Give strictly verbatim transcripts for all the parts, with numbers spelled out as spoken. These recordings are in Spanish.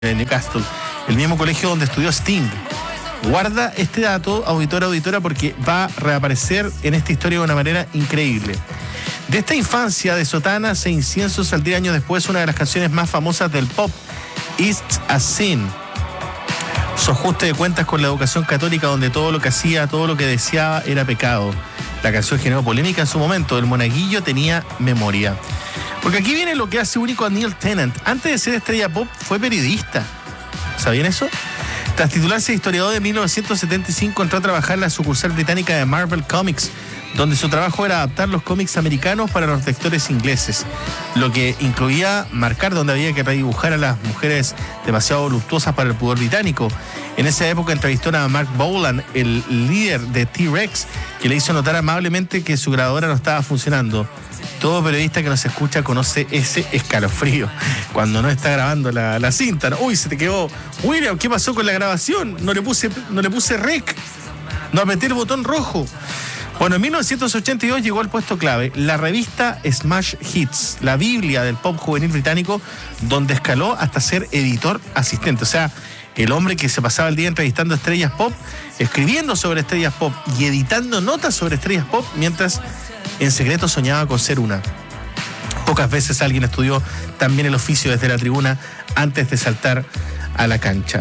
en Newcastle, el mismo colegio donde estudió Sting. Guarda este dato, auditora, auditora, porque va a reaparecer en esta historia de una manera increíble. De esta infancia de sotanas e inciensos saldría años después una de las canciones más famosas del pop, It's a Sin. Su ajuste de cuentas con la educación católica, donde todo lo que hacía, todo lo que deseaba era pecado. La canción generó polémica en su momento. El monaguillo tenía memoria. Porque aquí viene lo que hace único a Neil Tennant. Antes de ser estrella pop, fue periodista. ¿Sabían eso? Tras titularse de historiador, de mil novecientos setenta y cinco entró a trabajar en la sucursal británica de Marvel Comics, donde su trabajo era adaptar los cómics americanos para los lectores ingleses, lo que incluía marcar donde había que redibujar a las mujeres demasiado voluptuosas para el pudor británico. En esa época entrevistó a Mark Bolan, el líder de T-Rex, que le hizo notar amablemente que su grabadora no estaba funcionando. Todo periodista que nos escucha conoce ese escalofrío cuando no está grabando la, la cinta. Uy, se te quedó. William, ¿qué pasó con la grabación? No le puse, no le puse rec. No apreté el botón rojo. Bueno, en mil novecientos ochenta y dos llegó al puesto clave la revista Smash Hits, la Biblia del pop juvenil británico, donde escaló hasta ser editor asistente. O sea, el hombre que se pasaba el día entrevistando estrellas pop, escribiendo sobre estrellas pop y editando notas sobre estrellas pop, mientras en secreto soñaba con ser una. Pocas veces alguien estudió también el oficio desde la tribuna antes de saltar a la cancha.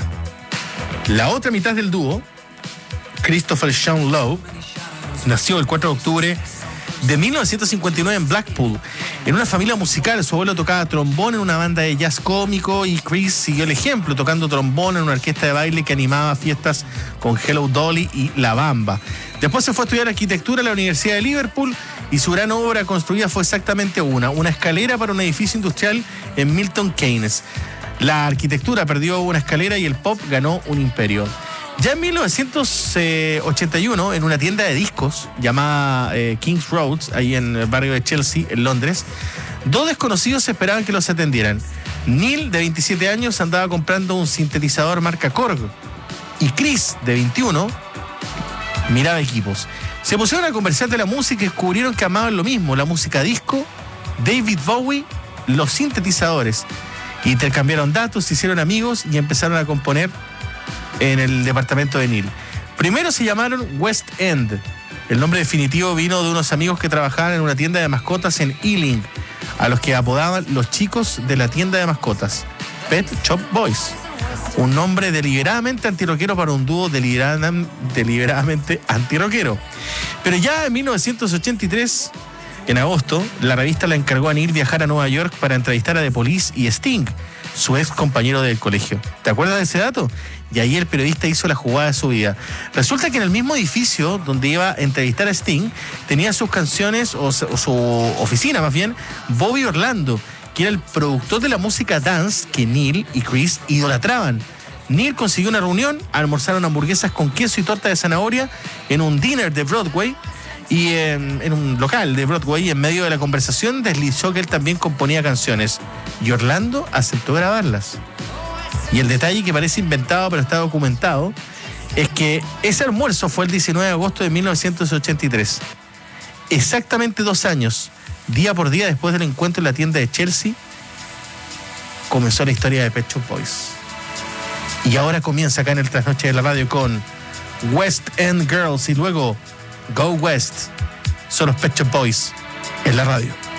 La otra mitad del dúo, Christopher Sean Lowe, nació el cuatro de octubre de mil novecientos cincuenta y nueve en Blackpool, en una familia musical. Su abuelo tocaba trombón en una banda de jazz cómico y Chris siguió el ejemplo, tocando trombón en una orquesta de baile que animaba fiestas con Hello Dolly y La Bamba. Después se fue a estudiar arquitectura en la Universidad de Liverpool y su gran obra construida fue exactamente una, una escalera para un edificio industrial en Milton Keynes. La arquitectura perdió una escalera y el pop ganó un imperio. Ya en mil novecientos ochenta y uno, en una tienda de discos llamada eh, King's Roads, ahí en el barrio de Chelsea, en Londres, dos desconocidos esperaban que los atendieran. Neil, de veintisiete años, andaba comprando un sintetizador marca Korg, y Chris, de veintiuno, miraba equipos. Se pusieron a conversar de la música y descubrieron que amaban lo mismo, la música disco, David Bowie, los sintetizadores. Intercambiaron datos, se hicieron amigos y empezaron a componer en el departamento de Neil. Primero se llamaron West End. El nombre definitivo vino de unos amigos que trabajaban en una tienda de mascotas en Ealing, a los que apodaban los chicos de la tienda de mascotas, Pet Shop Boys. Un nombre deliberadamente antirroquero para un dúo deliberadamente antirroquero. Pero ya en mil novecientos ochenta y tres, en agosto, la revista le encargó a Neil viajar a Nueva York para entrevistar a The Police y Sting, su ex compañero del colegio. ¿Te acuerdas de ese dato? Y ahí el periodista hizo la jugada de su vida. Resulta que en el mismo edificio donde iba a entrevistar a Sting, tenía sus canciones, o, o su oficina más bien, Bobby Orlando, que era el productor de la música dance que Neil y Chris idolatraban. Neil consiguió una reunión, almorzaron hamburguesas con queso y torta de zanahoria en un dinner de Broadway, y en, en un local de Broadway, y en medio de la conversación deslizó que él también componía canciones, y Orlando aceptó grabarlas. Y el detalle, que parece inventado pero está documentado, es que ese almuerzo fue el diecinueve de agosto de mil novecientos ochenta y tres. Exactamente dos años, día por día después del encuentro en la tienda de Chelsea, comenzó la historia de Pet Shop Boys. Y ahora comienza acá en el Trasnoche de la Radio con West End Girls y luego Go West. Son los Pet Shop Boys en la radio.